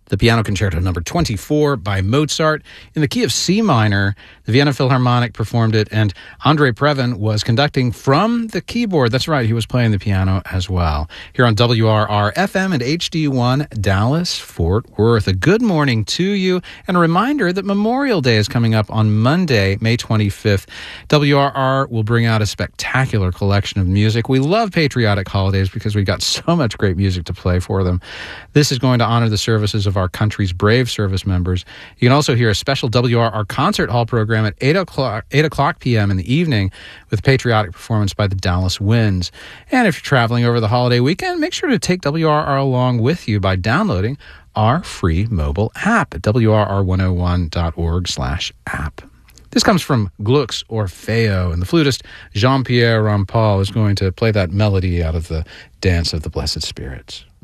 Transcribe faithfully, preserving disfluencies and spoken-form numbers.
the Piano Concerto number twenty-four by Mozart in the key of C minor. The Vienna Philharmonic performed it, and Andre Previn was conducting from the keyboard. That's right, he was playing the piano as well. Here on W R R F M and H D one, Dallas, Fort Worth. A good morning to you, and a reminder that Memorial Day is coming up on Monday, May twenty-fifth. W R R will bring out a spectacular collection of music. We love patriotic holidays because we've got so much great music to play for them. This is going to honor the services of our country's brave service members. You can also hear a special W R R concert hall program at eight o'clock p.m. in the evening with patriotic performance by the Dallas Winds. And if you're traveling over the holiday weekend, make sure to take W R R along with you by downloading our free mobile app at W R R one oh one dot org slash app. This comes from Gluck's Orfeo, and the flutist Jean-Pierre Rampal is going to play that melody out of the Dance of the Blessed Spirits.